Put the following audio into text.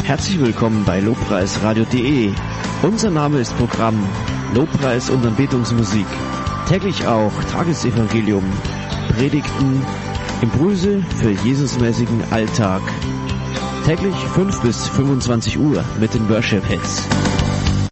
Herzlich willkommen bei Lobpreisradio.de. Unser Name ist Programm Lobpreis und Anbetungsmusik. Täglich auch Tagesevangelium, Predigten, Impulse für Jesusmäßigen Alltag. Täglich 5 bis 25 Uhr mit den Worship Hits.